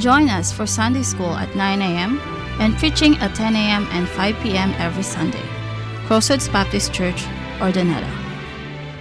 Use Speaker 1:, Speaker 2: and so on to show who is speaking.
Speaker 1: Join us for Sunday School at 9 a.m. and preaching at 10 a.m. and 5 p.m. every Sunday. Crossroads Baptist Church, Ordoneta.